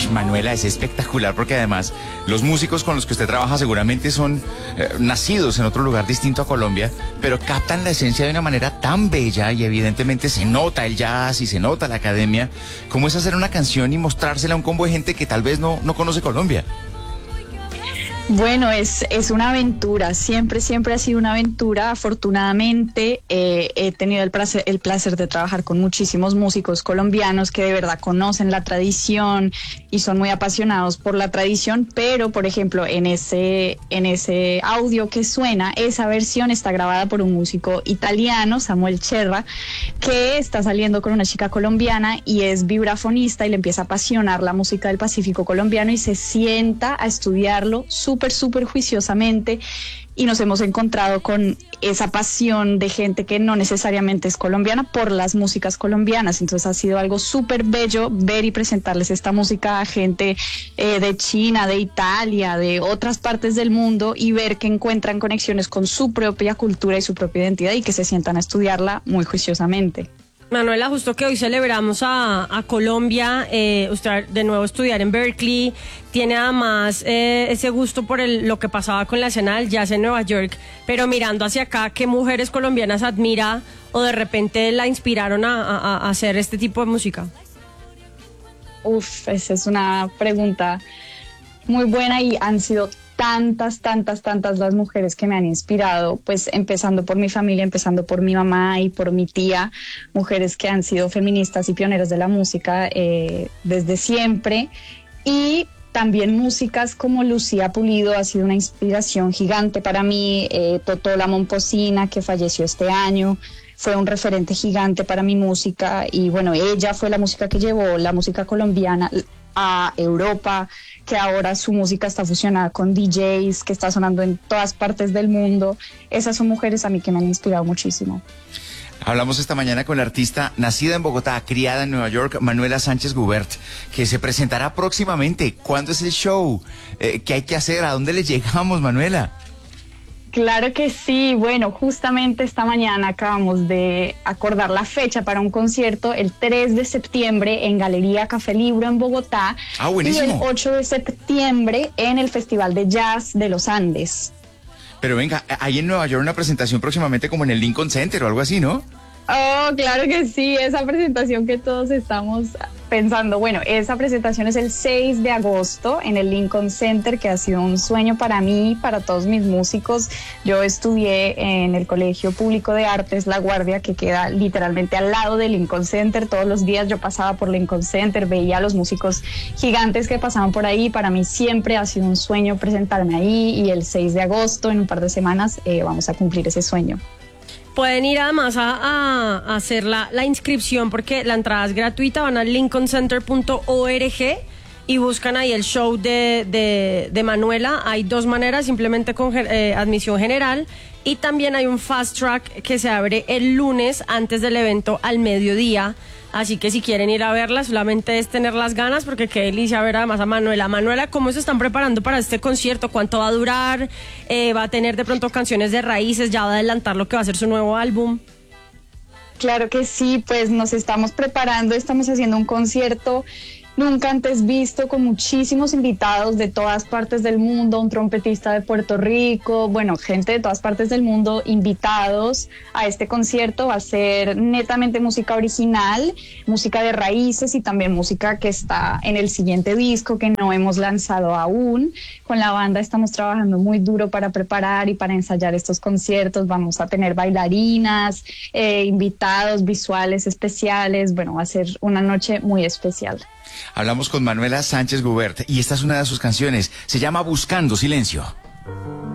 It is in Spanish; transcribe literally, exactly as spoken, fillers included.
Manuela, es espectacular porque además los músicos con los que usted trabaja seguramente son eh, nacidos en otro lugar distinto a Colombia, pero captan la esencia de una manera tan bella y evidentemente se nota el jazz y se nota la academia. ¿Cómo es hacer una canción y mostrársela a un combo de gente que tal vez no, no conoce Colombia? Bueno, es, es una aventura, siempre, siempre ha sido una aventura. Afortunadamente eh, he tenido el placer, el placer de trabajar con muchísimos músicos colombianos que de verdad conocen la tradición y son muy apasionados por la tradición, pero por ejemplo en ese, en ese audio que suena, esa versión está grabada por un músico italiano, Samuel Cherra, que está saliendo con una chica colombiana y es vibrafonista y le empieza a apasionar la música del Pacífico colombiano y se sienta a estudiarlo súper, súper juiciosamente, y nos hemos encontrado con esa pasión de gente que no necesariamente es colombiana por las músicas colombianas. Entonces ha sido algo súper bello ver y presentarles esta música a gente eh, de China, de Italia, de otras partes del mundo, y ver que encuentran conexiones con su propia cultura y su propia identidad y que se sientan a estudiarla muy juiciosamente. Manuela, justo que hoy celebramos a, a Colombia, eh, usted de nuevo estudiar en Berkeley, tiene además eh, ese gusto por el, lo que pasaba con la escena del jazz en Nueva York, pero mirando hacia acá, ¿qué mujeres colombianas admira o de repente la inspiraron a, a, a hacer este tipo de música? Uf, esa es una pregunta muy buena y han sido tantas, tantas, tantas las mujeres que me han inspirado, pues empezando por mi familia, empezando por mi mamá y por mi tía, mujeres que han sido feministas y pioneras de la música eh, desde siempre, y también músicas como Lucía Pulido ha sido una inspiración gigante para mí, eh, Totola Momposina, que falleció este año, fue un referente gigante para mi música, y bueno, ella fue la música que llevó la música colombiana a Europa, que ahora su música está fusionada con D Js, que está sonando en todas partes del mundo. Esas son mujeres a mí que me han inspirado muchísimo. Hablamos esta mañana con la artista nacida en Bogotá, criada en Nueva York, Manuela Sánchez Gubert, que se presentará próximamente. ¿Cuándo es el show? Eh, ¿Qué hay que hacer? ¿A dónde le llegamos, Manuela? Claro que sí. Bueno, justamente esta mañana acabamos de acordar la fecha para un concierto el tres de septiembre en Galería Café Libro en Bogotá. Ah, buenísimo. Y el ocho de septiembre en el Festival de Jazz de los Andes. Pero venga, hay en Nueva York una presentación próximamente como en el Lincoln Center o algo así, ¿no? Oh, claro que sí, esa presentación que todos estamos pensando. Bueno, esa presentación es el seis de agosto en el Lincoln Center, que ha sido un sueño para mí y para todos mis músicos. Yo estudié en el Colegio Público de Artes La Guardia, que queda literalmente al lado del Lincoln Center. Todos los días yo pasaba por Lincoln Center, veía a los músicos gigantes que pasaban por ahí. Para mí siempre ha sido un sueño presentarme ahí, y el seis de agosto, en un par de semanas, eh, vamos a cumplir ese sueño. Pueden ir además a, a, a hacer la, la inscripción porque la entrada es gratuita. Van a lincoln center punto org y buscan ahí el show de, de, de Manuela. Hay dos maneras, simplemente con eh, admisión general, y también hay un fast track que se abre el lunes antes del evento al mediodía. Así que si quieren ir a verla, solamente es tener las ganas, porque qué delicia ver además a Manuela. Manuela, ¿cómo se están preparando para este concierto? ¿Cuánto va a durar? Eh, ¿Va a tener de pronto canciones de raíces? ¿Ya va a adelantar lo que va a ser su nuevo álbum? Claro que sí, pues nos estamos preparando, estamos haciendo un concierto nunca antes visto, con muchísimos invitados de todas partes del mundo, un trompetista de Puerto Rico, bueno, gente de todas partes del mundo invitados a este concierto. Va a ser netamente música original, música de raíces y también música que está en el siguiente disco que no hemos lanzado aún. Con la banda estamos trabajando muy duro para preparar y para ensayar estos conciertos. Vamos a tener bailarinas, eh, invitados visuales especiales. Bueno, va a ser una noche muy especial. Hablamos con Manuela Sánchez Gubert y esta es una de sus canciones. Se llama Buscando Silencio.